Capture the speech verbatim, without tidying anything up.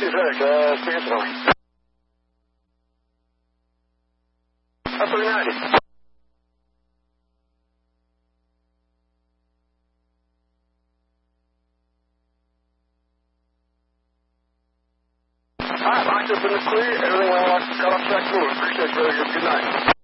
two direct, uh, stand on. Up three ninety. Alright, locked up in the clear. Everything on lock, got off track forward. Appreciate you, brother. Good night.